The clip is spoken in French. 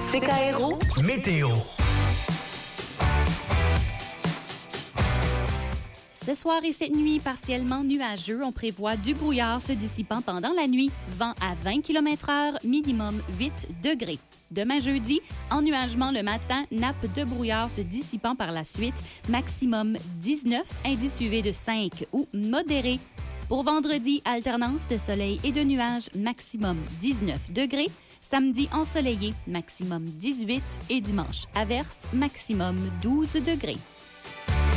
CKRO Météo. Ce soir et cette nuit, partiellement nuageux, on prévoit du brouillard se dissipant pendant la nuit. Vent à 20 km/h, minimum 8 degrés. Demain jeudi, ennuagement le matin, nappe de brouillard se dissipant par la suite, maximum 19, indice UV de 5 ou modéré. Pour vendredi, alternance de soleil et de nuages, maximum 19 degrés. Samedi, ensoleillé, maximum 18 et dimanche, averse, maximum 12 degrés.